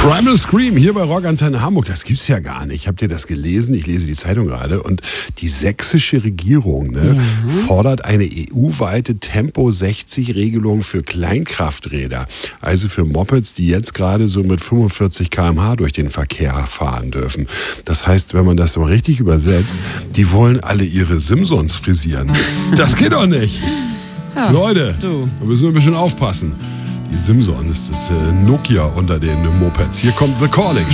Primal Scream hier bei Rockantenne Hamburg. Das gibt's ja gar nicht. Habt ihr das gelesen? Ich lese die Zeitung gerade. Und die sächsische Regierung fordert eine EU-weite Tempo-60-Regelung für Kleinkrafträder. Also für Mopeds, die jetzt gerade so mit 45 km/h durch den Verkehr fahren dürfen. Das heißt, wenn man das so richtig übersetzt, die wollen alle ihre Simpsons frisieren. Das geht doch nicht. Ja, Leute, da müssen wir ein bisschen aufpassen. Die Simpsons ist das Nokia unter den Mopeds. Hier kommt The Calling.